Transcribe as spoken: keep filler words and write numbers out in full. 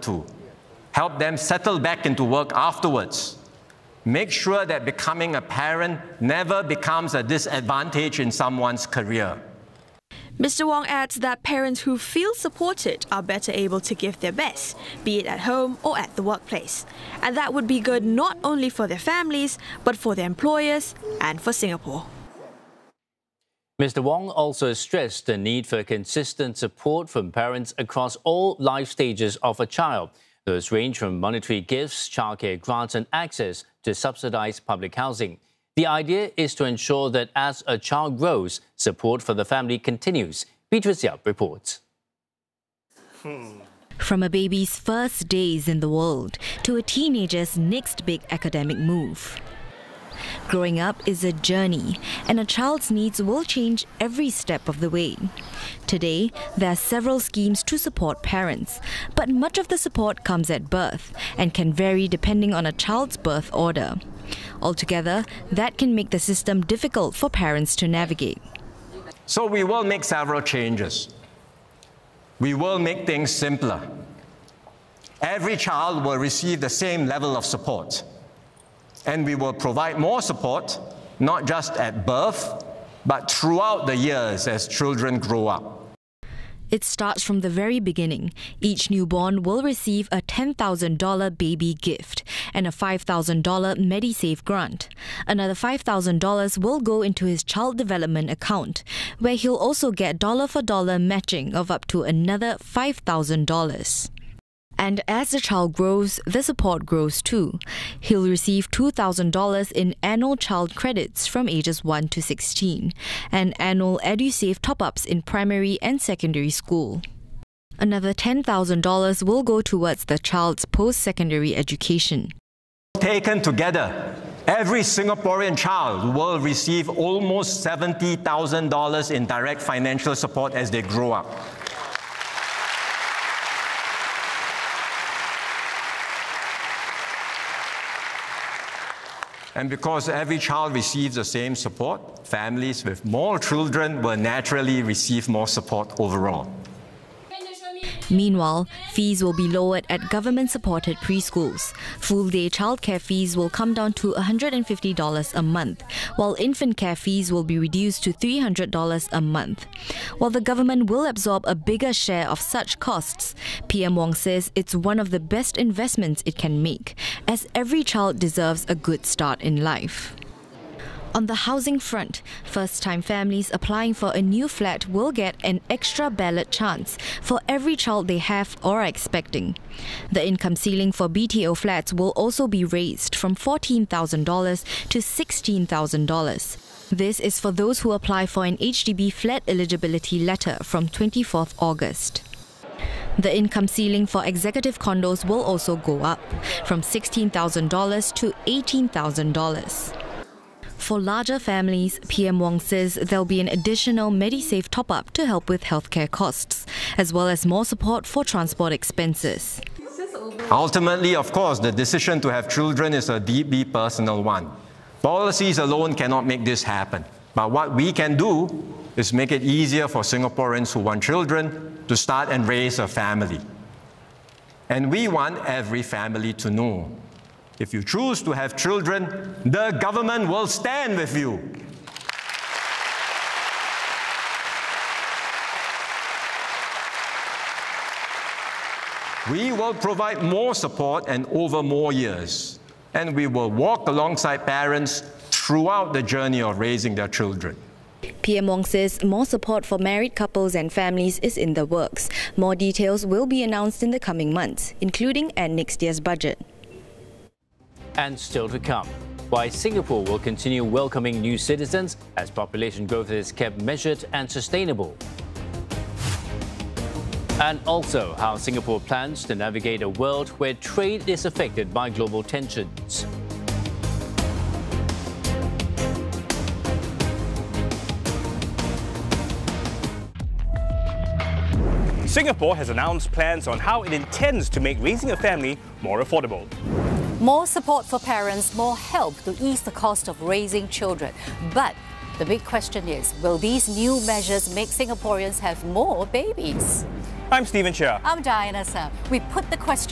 to. Help them settle back into work afterwards. Make sure that becoming a parent never becomes a disadvantage in someone's career. Mister Wong adds that parents who feel supported are better able to give their best, be it at home or at the workplace. And that would be good not only for their families, but for their employers and for Singapore. Mister Wong also stressed the need for consistent support from parents across all life stages of a child. Those range from monetary gifts, childcare grants and access to subsidized public housing. The idea is to ensure that as a child grows, support for the family continues. Beatrice Yap reports. Hmm. From a baby's first days in the world to a teenager's next big academic move. Growing up is a journey, and a child's needs will change every step of the way. Today, there are several schemes to support parents, but much of the support comes at birth and can vary depending on a child's birth order. Altogether, that can make the system difficult for parents to navigate. So we will make several changes. We will make things simpler. Every child will receive the same level of support. And we will provide more support, not just at birth, but throughout the years as children grow up. It starts from the very beginning. Each newborn will receive a ten thousand dollars baby gift and a five thousand dollars MediSave grant. Another five thousand dollars will go into his child development account, where he'll also get dollar-for-dollar matching of up to another five thousand dollars. And as the child grows, the support grows too. He'll receive two thousand dollars in annual child credits from ages one to sixteen and annual EduSave top-ups in primary and secondary school. Another ten thousand dollars will go towards the child's post-secondary education. Taken together, every Singaporean child will receive almost seventy thousand dollars in direct financial support as they grow up. And because every child receives the same support, families with more children will naturally receive more support overall. Meanwhile, fees will be lowered at government-supported preschools. Full-day childcare fees will come down to one hundred fifty dollars a month, while infant care fees will be reduced to three hundred dollars a month. While the government will absorb a bigger share of such costs, P M Wong says it's one of the best investments it can make, as every child deserves a good start in life. On the housing front, first-time families applying for a new flat will get an extra ballot chance for every child they have or are expecting. The income ceiling for B T O flats will also be raised from fourteen thousand dollars to sixteen thousand dollars. This is for those who apply for an H D B flat eligibility letter from twenty-fourth August. The income ceiling for executive condos will also go up from sixteen thousand dollars to eighteen thousand dollars. For larger families, P M Wong says there'll be an additional MediSave top-up to help with healthcare costs, as well as more support for transport expenses. Ultimately, of course, the decision to have children is a deeply personal one. Policies alone cannot make this happen. But what we can do is make it easier for Singaporeans who want children to start and raise a family. And we want every family to know, if you choose to have children, the government will stand with you. We will provide more support and over more years, and we will walk alongside parents throughout the journey of raising their children. P M Wong says more support for married couples and families is in the works. More details will be announced in the coming months, including at next year's budget. And still to come, why Singapore will continue welcoming new citizens as population growth is kept measured and sustainable. And also how Singapore plans to navigate a world where trade is affected by global tensions. Singapore has announced plans on how it intends to make raising a family more affordable. More support for parents, more help to ease the cost of raising children. But the big question is, will these new measures make Singaporeans have more babies? I'm Stephen Chia. I'm Diana Sam. We put the question